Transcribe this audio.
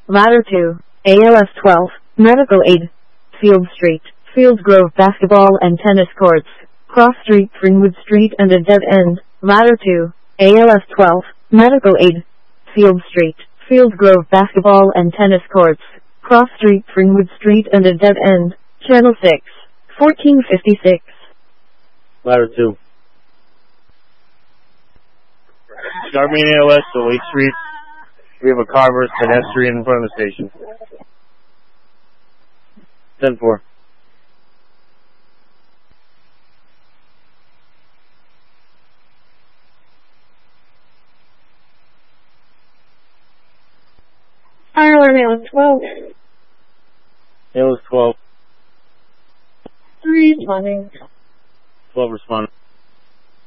Ladder 2, ALS 12, Medical Aid. Field Street, Fields Grove Basketball and Tennis Courts. Cross Street, Greenwood Street and a dead end. Ladder 2, ALS 12, Medical Aid. Field Street, Fields Grove Basketball and Tennis Courts. Cross Street, Greenwood Street and a dead end. Channel 6, 1456. Ladder 2. Starting ALS to 8th Street. We have a car versus pedestrian in front of the station. 10-4. Fire alarm ALS 12. ALS 12. 3 responding. 12 responding.